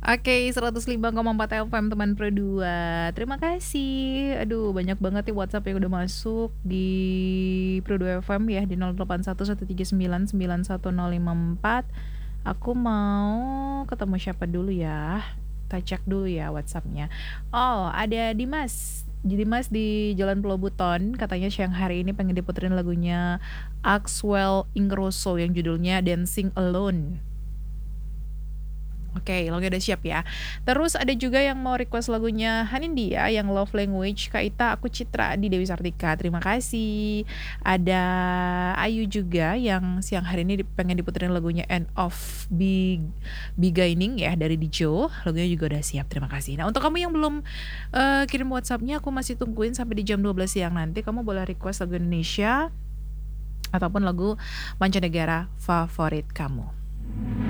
Oke, 105,4 FM teman Pro 2. Terima kasih. Aduh, banyak banget nih WhatsApp yang udah masuk di Pro 2 FM ya di 0811399104. Aku mau ketemu siapa dulu ya? Kita cek dulu ya WhatsApp-nya. Oh, ada Dimas. Dimas di Jalan Pulau Buton, katanya siang hari ini pengen diputerin lagunya Axwell Ingrosso yang judulnya Dancing Alone. Oke, lagunya udah siap ya. Terus ada juga yang mau request lagunya Hanindia yang Love Language, Kak Ita, aku Citra di Dewi Sartika. Terima kasih. Ada Ayu juga yang siang hari ini pengen diputerin lagunya End of Beginning ya dari Dijo. Lagunya juga udah siap. Terima kasih. Nah, untuk kamu yang belum kirim WhatsApp-nya, aku masih tungguin sampai di jam 12 siang nanti. Kamu boleh request lagu Indonesia ataupun lagu mancanegara favorit kamu.